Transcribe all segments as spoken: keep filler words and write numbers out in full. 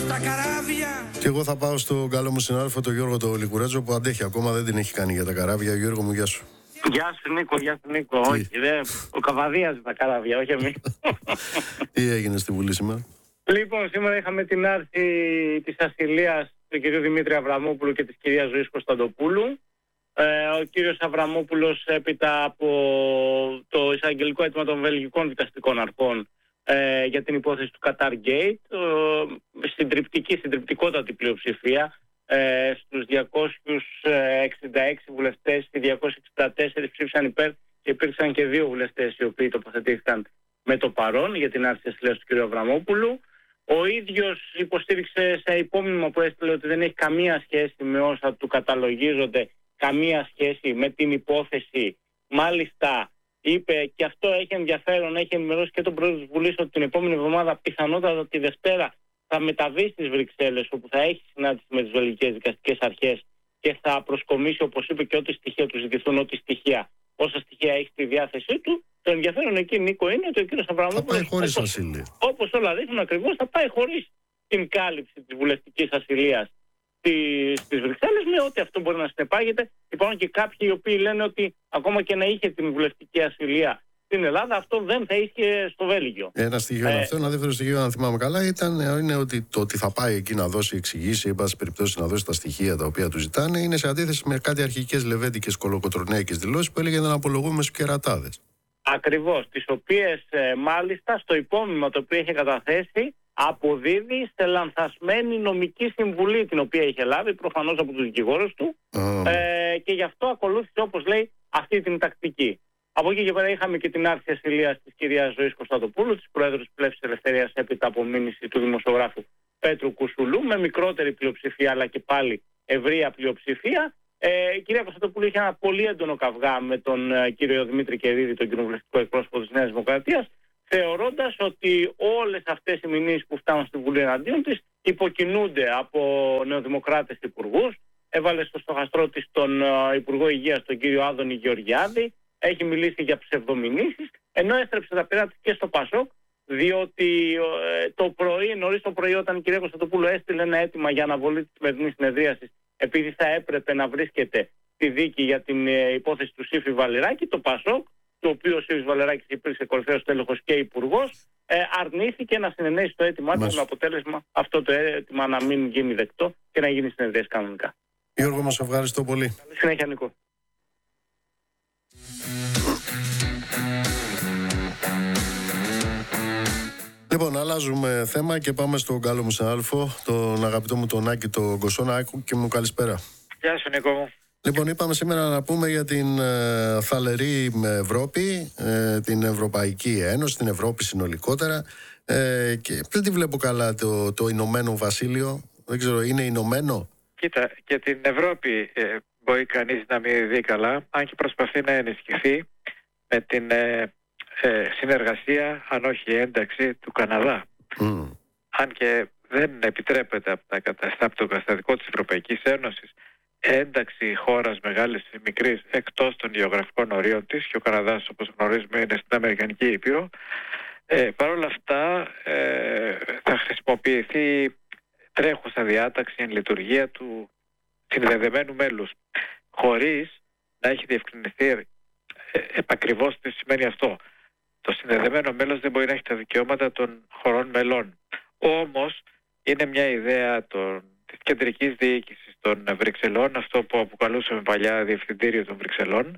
στα καράβια. Και εγώ θα πάω στον καλό μου συνάδελφο, τον Γιώργο τον Λικουρέτζο, που αντέχει ακόμα, δεν την έχει κάνει για τα καράβια. Γιώργο μου, γεια σου. Γεια σου Νίκο, γεια σου Νίκο. Τι? Όχι, δε, ο Καβαδίας τα καράβια, όχι εμείς. Τι έγινε στη Βουλή σήμερα? Λοιπόν, σήμερα είχαμε την άρση της ασυλίας του κ. Δημήτρη Αβραμόπουλου και της κυρίας Ζωής Κωνσταντοπούλου. Ε, ο κύριος Αβραμόπουλος, έπειτα από το εισαγγελικό αίτημα των βελγικών δικαστικών αρχών ε, για την υπόθεση του Qatar Gate, ε, συντριπτική, συντριπτικότατη πλειοψηφία, ε, στους διακόσιους εξήντα έξι βουλευτές, οι διακόσιοι εξήντα τέσσερις ψήφισαν υπέρ και υπήρξαν και δύο βουλευτές οι οποίοι τοποθετήθηκαν με το παρόν για την άρση της ασυλίας του κ. Αβραμόπουλου. Ο ίδιος υποστήριξε σε υπόμνημα που έστειλε ότι δεν έχει καμία σχέση με όσα του καταλογίζονται, καμία σχέση με την υπόθεση. Μάλιστα είπε, και αυτό έχει ενδιαφέρον, έχει ενημερώσει και τον πρόεδρο της Βουλής, ότι την επόμενη εβδομάδα, πιθανότατα τη Δευτέρα, θα μεταβεί στις Βρυξέλλες, όπου θα έχει συνάντηση με τις βελγικές δικαστικές αρχές και θα προσκομίσει, όπως είπε, και ό,τι στοιχεία του ζητηθούν, ό,τι στοιχεία, όσα στοιχεία έχει στη διάθεσή του. Το ενδιαφέρον εκεί, Νίκο, είναι ότι ο κ. Αβραμόπουλος, όπως, όπως όλα δείχνουν ακριβώς, θα πάει χωρίς την κάλυψη της βουλευτικής ασυλίας στις Βρυξέλλες, με ό,τι αυτό μπορεί να συνεπάγεται. Υπάρχουν και κάποιοι οι οποίοι λένε ότι ακόμα και να είχε την βουλευτική ασυλία στην Ελλάδα, αυτό δεν θα είχε στο Βέλγιο. Ένα στοιχείο είναι ε, αυτό. Ένα δεύτερο στοιχείο, αν θυμάμαι καλά, ήταν, είναι ότι το ότι θα πάει εκεί να δώσει εξηγήσεις, εν πάση περιπτώσει να δώσει τα στοιχεία τα οποία του ζητάνε, είναι σε αντίθεση με κάτι αρχικές λεβέντικες κολοκοτρονέικες δηλώσεις που έλεγε να απολογούμε στους κερατάδες. Ακριβώς, τις οποίες ε, μάλιστα στο υπόμνημα το οποίο είχε καταθέσει αποδίδει σε λανθασμένη νομική συμβουλή την οποία είχε λάβει προφανώς από τους δικηγόρους του oh. ε, και γι' αυτό ακολούθησε, όπως λέει, αυτή την τακτική. Από εκεί και πέρα είχαμε και την άρση ασυλίας της κυρίας Ζωής Κωνσταντοπούλου, της Προέδρου της Πλεύσης Ελευθερίας, έπειτα από μήνυση του δημοσιογράφου Πέτρου Κουσουλού, με μικρότερη πλειοψηφία αλλά και πάλι ευρεία πλειοψηφία. Ε, η κυρία Κωνσταντοπούλου είχε ένα πολύ έντονο καυγά με τον ε, κύριο Δημήτρη Κερίδη, τον κοινοβουλευτικό εκπρόσωπο της Νέας Δημοκρατίας, θεωρώντας ότι όλες αυτές οι μηνύσεις που φτάνουν στη Βουλή εναντίον της υποκινούνται από νεοδημοκράτες υπουργούς. Έβαλε στο στοχαστρό της τον uh, Υπουργό Υγείας, τον κύριο Άδωνη Γεωργιάδη, έχει μιλήσει για ψευδομηνύσεις, ενώ έστρεψε τα πειρά της και στο Πασόκ, διότι uh, το πρωί, νωρίς το πρωί, όταν η κυρία Κωνσταντοπούλου έστειλε ένα αίτημα για αναβολή της σημερινής συνεδρίασης, επειδή θα έπρεπε να βρίσκεται στη δίκη για την uh, υπόθεση του Σύφη Βαλεράκη, το Πασόκ, το οποίο ο Σύφης Βαλεράκης υπήρξε κορυφαίος τέλεχος και υπουργός, ε, αρνήθηκε να συνενέσει το αίτημά του, με αποτέλεσμα αυτό το αίτημα να μην γίνει δεκτό και να γίνει συνεδρίες κανονικά. Γιώργο, μας ευχαριστώ πολύ. Καλή συνέχεια, Νικό. Λοιπόν, αλλάζουμε θέμα και πάμε στον καλό μου συνάδελφο, τον αγαπητό μου τον Άκη τον Κοσόνα. Και μου καλησπέρα. Γεια σου, Νικό μου. Λοιπόν, είπαμε σήμερα να πούμε για την ε, θαλερή Ευρώπη, ε, την Ευρωπαϊκή Ένωση, την Ευρώπη συνολικότερα, ε, και δεν τη βλέπω καλά το, το Ηνωμένο Βασίλειο. Δεν ξέρω, είναι Ηνωμένο? Κοίτα, και την Ευρώπη ε, μπορεί κανείς να μην δει καλά, αν και προσπαθεί να ενισχυθεί με την ε, ε, συνεργασία, αν όχι ένταξη, του Καναδά. Mm. Αν και δεν επιτρέπεται από, τα καταστά, από το καταστατικό της Ευρωπαϊκής Ένωσης ένταξη χώρας μεγάλης ή μικρής εκτός των γεωγραφικών ορίων της, και ο Καναδάς, όπως γνωρίζουμε, είναι στην Αμερικανική Ήπειρο. Ε, Παρ' όλα αυτά ε, θα χρησιμοποιηθεί τρέχουσα διάταξη εν λειτουργία του συνδεδεμένου μέλους, χωρίς να έχει διευκρινιστεί ε, επακριβώς τι σημαίνει αυτό. Το συνδεδεμένο μέλος δεν μπορεί να έχει τα δικαιώματα των χωρών μελών. Όμως είναι μια ιδέα των της κεντρικής διοίκησης των Βρυξελών, αυτό που αποκαλούσαμε παλιά Διευθυντήριο των Βρυξελών,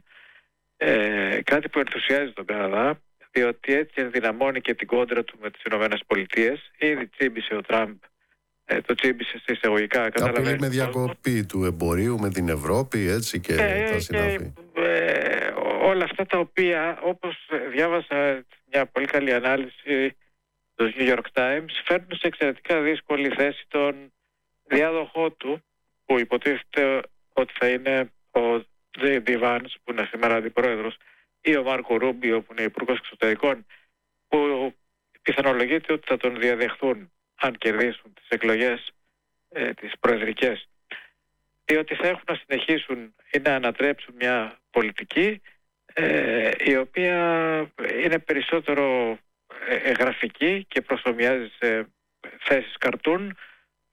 ε, κάτι που ενθουσιάζει τον Καναδά, διότι έτσι ενδυναμώνει και την κόντρα του με τις Ηνωμένες Πολιτείες. Ήδη τσίμπησε ο Τραμπ, ε, το τσίμπησε σε εισαγωγικά. Απειλεί με διακοπή του εμπορίου με την Ευρώπη, έτσι, και ε, τα συναφή. Ε, όλα αυτά τα οποία, όπως διάβασα μια πολύ καλή ανάλυση του New York Times, φέρνουν σε εξαιρετικά δύσκολη θέση τον διάδοχό του, που υποτίθεται ότι θα είναι ο Τζέι Ντι Vance, που είναι σήμερα αντιπρόεδρος, ή ο Μάρκο Ρούμπιο, που είναι υπουργός εξωτερικών, που πιθανολογείται ότι θα τον διαδεχθούν αν κερδίσουν τις εκλογές ε, τις προεδρικές, διότι θα έχουν να συνεχίσουν ή να ανατρέψουν μια πολιτική ε, η οποία είναι περισσότερο ε, γραφική και προσωμιάζει σε θέσεις καρτούν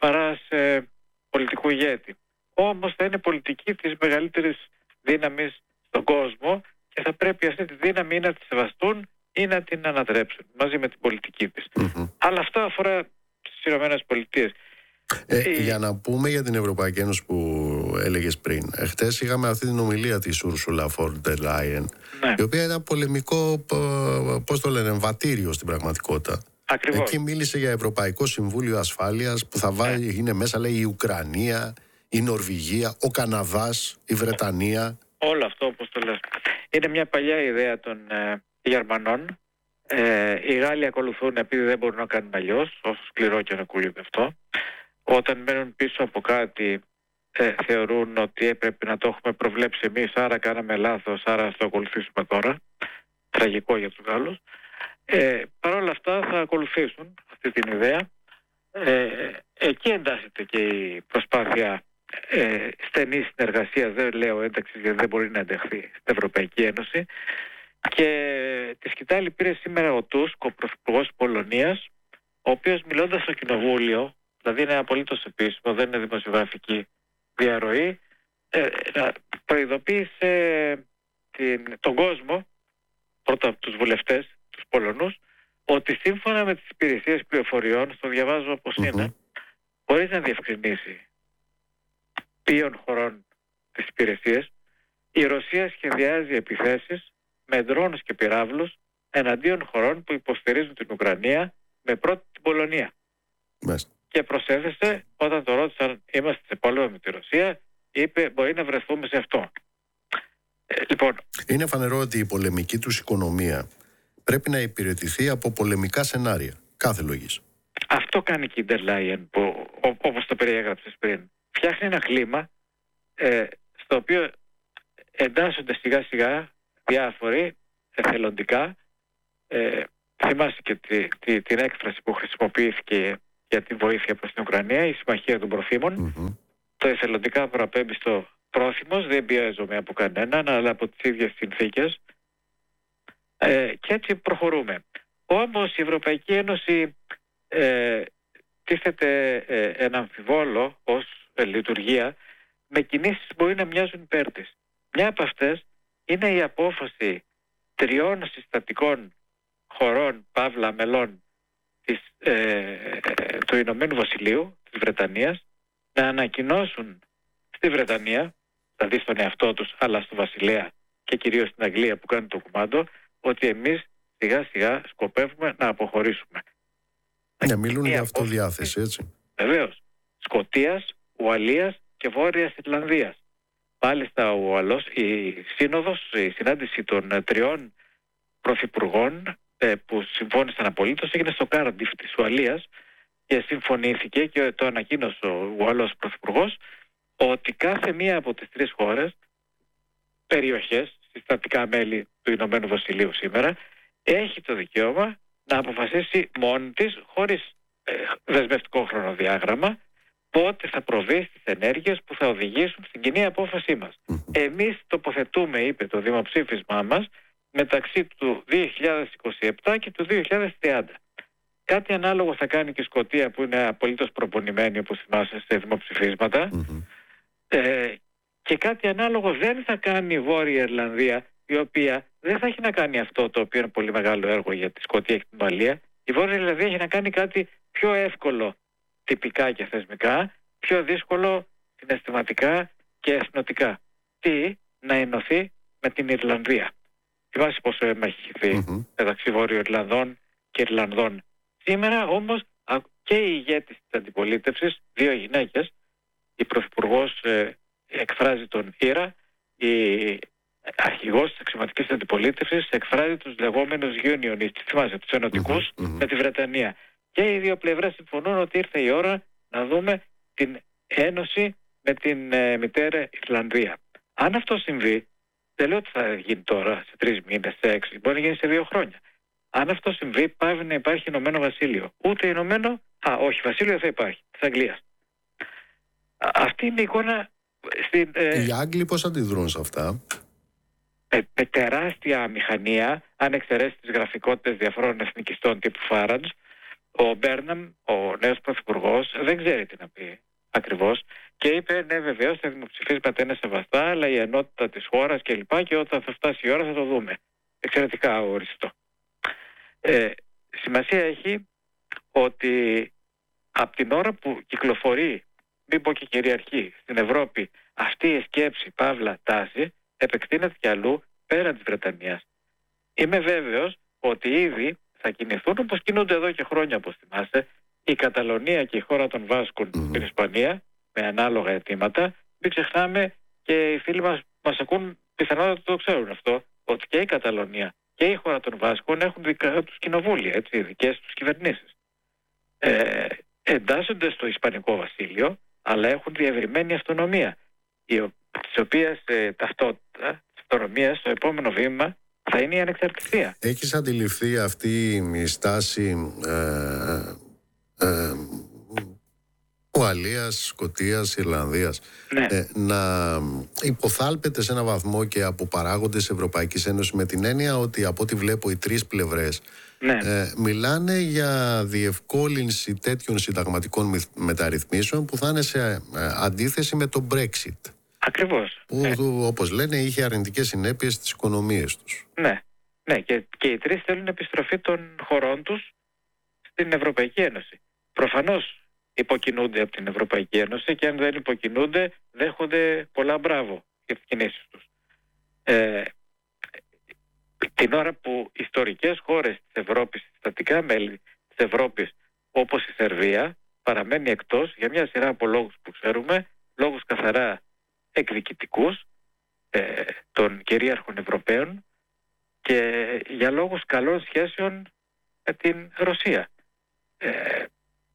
παρά σε πολιτικού ηγέτη. Όμως θα είναι πολιτική της μεγαλύτερης δύναμης στον κόσμο και θα πρέπει αυτή τη δύναμη ή να τη σεβαστούν ή να την ανατρέψουν μαζί με την πολιτική της. Mm-hmm. Αλλά αυτό αφορά τις Ηνωμένες Πολιτείες. Ε, η... Για να πούμε για την Ευρωπαϊκή Ένωση που έλεγες πριν. Χτες είχαμε αυτή την ομιλία της Ursula von der Leyen, ναι. η οποία ήταν πολεμικό, πώς το λένε, εμβατήριο στην πραγματικότητα. Ακριβώς. Εκεί μίλησε για Ευρωπαϊκό Συμβούλιο Ασφάλειας που θα βάλει, ναι. είναι μέσα, λέει, η Ουκρανία, η Νορβηγία, ο Καναδάς, η Βρετανία. Όλο αυτό, όπως το λες. Είναι μια παλιά ιδέα των ε, Γερμανών. Ε, οι Γάλλοι ακολουθούν επειδή δεν μπορούν να κάνουν αλλιώς, όσο σκληρό και να ακούγεται αυτό. Όταν μένουν πίσω από κάτι, ε, θεωρούν ότι έπρεπε να το έχουμε προβλέψει εμείς, άρα κάναμε λάθος, άρα θα το ακολουθήσουμε τώρα. Τραγικό για τους Γάλλους. Ε, Παρ' όλα αυτά θα ακολουθήσουν αυτή την ιδέα. Ε, εκεί εντάσσεται και η προσπάθεια ε, στενής συνεργασίας, δεν λέω ένταξης γιατί δεν μπορεί να ενταχθεί στην Ευρωπαϊκή Ένωση. Και τη σκητάλη πήρε σήμερα ο Τούσκ, ο Πρωθυπουργός της Πολωνίας, ο οποίος μιλώντας στο Κοινοβούλιο, δηλαδή είναι απολύτως επίσημο, δεν είναι δημοσιογραφική διαρροή, ε, προειδοποίησε την, τον κόσμο, πρώτα από τους βουλευτές, τους Πολωνούς, ότι σύμφωνα με τις υπηρεσίες πληροφοριών, στο διαβάζω όπως mm-hmm. είναι, χωρίς να διευκρινίσει ποιων χωρών τις υπηρεσίες, η Ρωσία σχεδιάζει επιθέσεις με ντρόνους και πυράβλους εναντίον χωρών που υποστηρίζουν την Ουκρανία, με πρώτη την Πολωνία. Μες. Και προσέθεσε, όταν το ρώτησαν είμαστε σε πόλεμο με τη Ρωσία, είπε μπορεί να βρεθούμε σε αυτό. Ε, λοιπόν, είναι φανερό ότι η πολεμική τους οικονομία πρέπει να υπηρετηθεί από πολεμικά σενάρια κάθε λογής. Αυτό κάνει και η Ντερ Λάιεν, που όπως το περιέγραψες πριν. Φτιάχνει ένα κλίμα ε, στο οποίο εντάσσονται σιγά σιγά διάφοροι εθελοντικά. Ε, θυμάσαι και τη, τη, την έκφραση που χρησιμοποιήθηκε για τη βοήθεια προς την Ουκρανία, η Συμμαχία των Προθήμων. Mm-hmm. Το εθελοντικά παραπέμπει στο πρόθυμος, δεν πιέζομαι από κανέναν, αλλά από τις ίδιες συνθήκες. Ε, και έτσι προχωρούμε. Όμως η Ευρωπαϊκή Ένωση ε, τίθεται ε, ένα αμφιβόλο ως ε, λειτουργία με κινήσεις που μπορεί να μοιάζουν υπέρ της. Μια από αυτές είναι η απόφαση τριών συστατικών χωρών, παύλα μελών της, ε, του Ηνωμένου Βασιλείου, της Βρετανίας, να ανακοινώσουν στη Βρετανία, δηλαδή στον εαυτό τους, αλλά στο Βασιλέα και κυρίως στην Αγγλία που κάνει το κουμάντο, ότι εμείς σιγά σιγά σκοπεύουμε να αποχωρήσουμε. Ναι, μιλούν για αυτοδιάθεση, έτσι. Βεβαίως. Σκωτίας, Ουαλίας και Βόρειας Ιρλανδίας. Μάλιστα ο Ουαλός, η σύνοδος, η συνάντηση των τριών πρωθυπουργών ε, που συμφώνησαν απολύτως έγινε στο Κάρντιφ της Ουαλίας και συμφωνήθηκε και το ανακοίνωσε ο Ουαλός πρωθυπουργός ότι κάθε μία από τις τρεις χώρες, περιοχές, συστατικά μέλη του Ηνωμένου Βασιλείου σήμερα, έχει το δικαίωμα να αποφασίσει μόνη της, χωρίς ε, δεσμευτικό χρονοδιάγραμμα, πότε θα προβεί στις ενέργειες που θα οδηγήσουν στην κοινή απόφασή μας. Mm-hmm. Εμείς τοποθετούμε, είπε το δημοψήφισμά μας, μεταξύ του δύο χιλιάδες είκοσι επτά και του δύο χιλιάδες τριάντα. Κάτι ανάλογο θα κάνει και η Σκωτία που είναι απολύτως προπονημένη, όπως θυμάσαι, σε δημοψηφίσματα. Mm-hmm. Ε, και κάτι ανάλογο δεν θα κάνει η Βόρεια Ιρλανδία, η οποία δεν θα έχει να κάνει αυτό το οποίο είναι πολύ μεγάλο έργο για τη Σκωτία και την Ουαλία. Η Βόρεια Ιρλανδία έχει να κάνει κάτι πιο εύκολο τυπικά και θεσμικά, πιο δύσκολο συναισθηματικά και εθνοτικά. Τι, να ενωθεί με την Ιρλανδία. Θυμάσαι πόσο αίμα έχει χυθεί mm-hmm. μεταξύ Βόρειο Ιρλανδών και Ιρλανδών. Σήμερα όμως και οι ηγέτες της αντιπολίτευσης, δύο γυναίκες, η πρωθυπουργός ε, εκφράζει τον Ήρα, η αρχηγός της αξιωματικής αντιπολίτευσης εκφράζει τους λεγόμενους unionists, θυμάσαι, τους ενωτικούς mm-hmm. με τη Βρετανία. Και οι δύο πλευρές συμφωνούν ότι ήρθε η ώρα να δούμε την ένωση με την ε, μητέρα Ιρλανδία. Αν αυτό συμβεί, δεν λέω ότι θα γίνει τώρα σε τρεις μήνες, σε έξι, μπορεί να γίνει σε δύο χρόνια. Αν αυτό συμβεί, πάει να υπάρχει Ηνωμένο Βασίλειο. Ούτε Ηνωμένο, α, όχι, Βασίλειο θα υπάρχει, της Αγγλίας. Α, αυτή είναι η εικόνα. Στην, ε, οι Άγγλοι πώς αντιδρούν σε αυτά? Με, με τεράστια μηχανία, αν εξαιρέσει τις γραφικότητες διαφορών εθνικιστών τύπου Φάραντζ, ο Μπέρναμ, ο νέος πρωθυπουργός, δεν ξέρει τι να πει. ακριβώς, και είπε ναι βεβαίως τα δημοψηφίσματα είναι σεβαστά, αλλά η ενότητα της χώρας και λοιπά, και όταν θα φτάσει η ώρα θα το δούμε. Εξαιρετικά οριστό. Ε, σημασία έχει ότι από την ώρα που κυκλοφορεί, μην πω και κυριαρχεί, στην Ευρώπη αυτή η σκέψη, παύλα, τάση, επεκτείνεται κι αλλού πέραν της Βρετανίας. Είμαι βέβαιος ότι ήδη θα κινηθούν όπως κινούνται εδώ και χρόνια, όπως θυμάστε, η Καταλωνία και η χώρα των Βάσκων mm. στην Ισπανία, με ανάλογα αιτήματα. Μην ξεχνάμε, και οι φίλοι μας μας ακούν πιθανότατα το ξέρουν αυτό, ότι και η Καταλωνία και η χώρα των Βάσκων έχουν δικά τους κοινοβούλια, έτσι, δικές τους κυβερνήσεις. Ε, εντάσσονται στο Ισπανικό Βασίλειο, αλλά έχουν διευρυμένη αυτονομία, τις οποίες ε, ταυτότητα της αυτονομίας στο επόμενο βήμα θα είναι η ανεξαρτησία. Έχεις αντιληφθεί αυτή η στάση ε, ε, Ουαλίας, Σκωτίας, Ιρλανδίας ναι. ε, να υποθάλπεται σε ένα βαθμό και από παράγοντες Ευρωπαϊκής Ένωσης, με την έννοια ότι από ό,τι βλέπω οι τρεις πλευρές ναι. ε, μιλάνε για διευκόλυνση τέτοιων συνταγματικών μεταρρυθμίσεων που θα είναι σε ε, αντίθεση με το Brexit. Ακριβώς. Που, ναι. όπως λένε, είχε αρνητικές συνέπειες στις οικονομίες τους. Ναι, ναι. Και, και οι τρεις θέλουν επιστροφή των χωρών τους στην Ευρωπαϊκή Ένωση. Προφανώς υποκινούνται από την Ευρωπαϊκή Ένωση, και αν δεν υποκινούνται δέχονται πολλά μπράβο για τις κινήσεις τους. Ε, την ώρα που ιστορικές χώρες της Ευρώπης, συστατικά μέλη της Ευρώπης, όπως η Σερβία, παραμένει εκτός για μια σειρά από λόγους που ξέρουμε, λόγους καθαρά εκδικητικούς ε, των κυρίαρχων Ευρωπαίων και για λόγους καλών σχέσεων με την Ρωσία. Ε,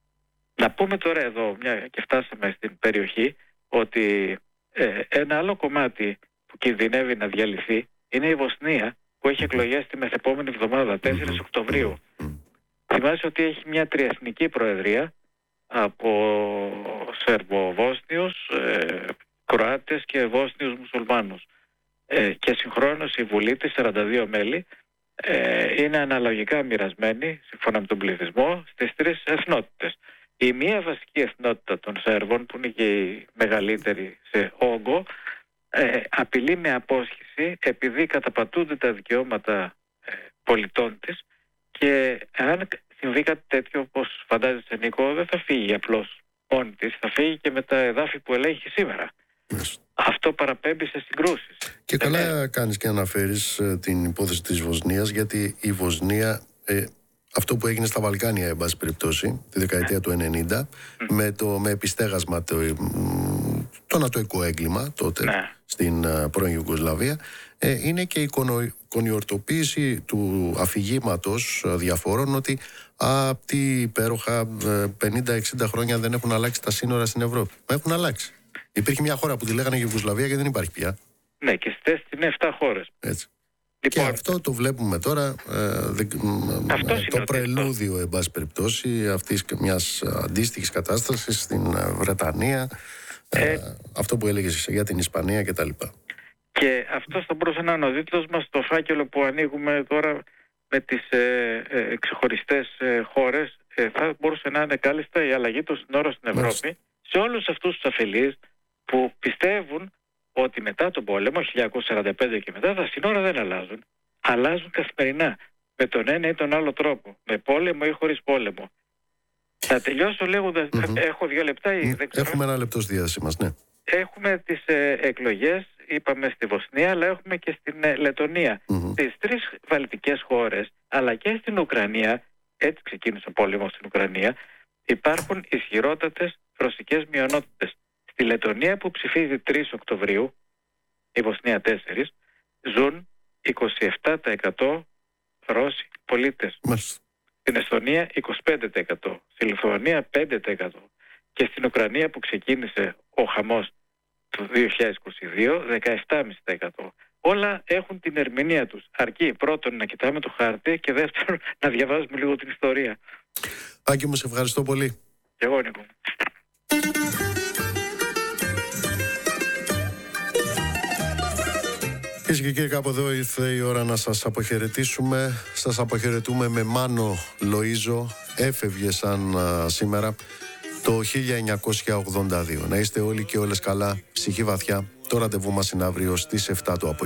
να πούμε τώρα εδώ, μια και φτάσαμε στην περιοχή, ότι ε, ένα άλλο κομμάτι που κινδυνεύει να διαλυθεί είναι η Βοσνία, που έχει εκλογές τη μεθεπόμενη εβδομάδα, τέσσερις Οκτωβρίου. Θυμάσαι ότι έχει μια τριεθνική προεδρία από Σερβοβόσνιους, ε, Κροάτες και Βόσνιους Μουσουλμάνους. Ε, και συγχρόνως η Βουλή της, σαράντα δύο μέλη, ε, είναι αναλογικά μοιρασμένη, σύμφωνα με τον πληθυσμό, στις τρεις εθνότητες. Η μία βασική εθνότητα των Σέρβων, που είναι και η μεγαλύτερη σε όγκο, ε, απειλεί με απόσχηση επειδή καταπατούνται τα δικαιώματα ε, πολιτών της, και αν συμβεί κάτι τέτοιο, όπως φαντάζεσαι Νίκο, δεν θα φύγει απλώς μόνη της, θα φύγει και με τα εδάφη που ελέγχει σήμερα. Yes. Αυτό παραπέμπει σε συγκρούσεις. Και καλά ε, κάνεις και αναφέρεις ε, την υπόθεση της Βοσνίας, γιατί η Βοσνία, ε, αυτό που έγινε στα Βαλκάνια, εν πάση περιπτώσει, τη δεκαετία του ενενήντα, mm. με, το, με επιστέγασμα το, το νατοϊκό έγκλημα τότε ναι. στην uh, πρώην Ιουγκοσλαβία, ε, είναι και η κονιορτοποίηση του αφηγήματος διαφόρων ότι από τι υπέροχα πενήντα εξήντα χρόνια δεν έχουν αλλάξει τα σύνορα στην Ευρώπη. Μα έχουν αλλάξει. Υπήρχε μια χώρα που τη λέγανε Ιουγκοσλαβία και δεν υπάρχει πια. Ναι, και στις είναι επτά χώρες. Έτσι. Λοιπόν, και αυτό το βλέπουμε τώρα, ε, δε, ε, το πρελούδιο, εν πάση περιπτώσει, αυτής μιας αντίστοιχης κατάστασης στην Βρετανία, ε, ε, αυτό που έλεγες για την Ισπανία κτλ. Και αυτό θα μπορούσε να είναι ο δίτλος μας στο φάκελο που ανοίγουμε τώρα με τις ε, ε, ξεχωριστές ε, χώρες. Ε, θα μπορούσε να είναι κάλλιστα η αλλαγή των συνόρων στην Ευρώπη. Μάλιστα. Σε όλους αυτούς τους αφελείς που πιστεύουν ότι μετά τον πόλεμο, χίλια εννιακόσια σαράντα πέντε και μετά, τα σύνορα δεν αλλάζουν. Αλλάζουν καθημερινά. Με τον ένα ή τον άλλο τρόπο. Με πόλεμο ή χωρίς πόλεμο. Θα τελειώσω λέγοντας, mm-hmm. έχω δύο λεπτά ή δεν ξέρω. Έχουμε ένα λεπτό στη διάθεσή μας, ναι. Έχουμε τις ε, εκλογές, είπαμε στη Βοσνία, αλλά έχουμε και στην ε, Λετονία. Mm-hmm. Στις τρεις βαλτικές χώρες, αλλά και στην Ουκρανία, έτσι ξεκίνησε ο πόλεμος στην Ουκρανία, υπάρχουν ισχυρότατες ρωσικές μειονότητες. Στη Λετονία, που ψηφίζει τρεις Οκτωβρίου, η Βοσνία τέσσερα, ζουν είκοσι επτά τοις εκατό Ρώσοι πολίτες. Μάλιστα. Στην Εσθονία είκοσι πέντε τοις εκατό, στη Λιθουανία πέντε τοις εκατό και στην Ουκρανία, που ξεκίνησε ο χαμός του δύο χιλιάδες είκοσι δύο, δεκαεπτά κόμμα πέντε τοις εκατό. Όλα έχουν την ερμηνεία τους. Αρκεί πρώτον να κοιτάμε το χάρτη και δεύτερον να διαβάζουμε λίγο την ιστορία. Άκη μου, σε ευχαριστώ πολύ. Και εγώ, Νίκο. Κυρίες και κύριοι, κάπου εδώ ήρθε η ώρα να σας αποχαιρετήσουμε. Σας αποχαιρετούμε με Μάνο Λοΐζο. Έφευγε σαν α, σήμερα. το χίλια εννιακόσια ογδόντα δύο. Να είστε όλοι και όλες καλά, ψυχή βαθιά. Το ραντεβού μας είναι αύριο στις εφτά το απόγευμα.